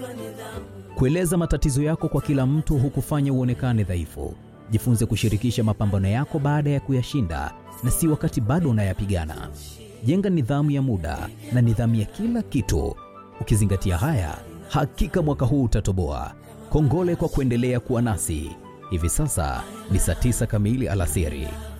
Kueleza matatizo yako kwa kila mtu hukufanya uonekane dhaifu. Jifunze kushirikisha mapambano yako baada ya kuyashinda na si wakati bado unayapigana. Jenga nidhamu ya muda na nidhamu ya kila kitu. Ukizingatia haya, hakika mwaka huu utatoboa. Kongole kwa kuendelea kuwa nasi. Hivi sasa ni saa 9 kamili alasiri.